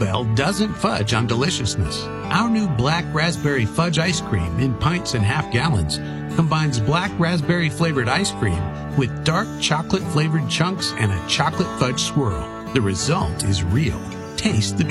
Bell doesn't fudge on deliciousness. Our new black raspberry fudge ice cream in pints and half gallons combines black raspberry flavored ice cream with dark chocolate flavored chunks and a chocolate fudge swirl. The result is real. Taste the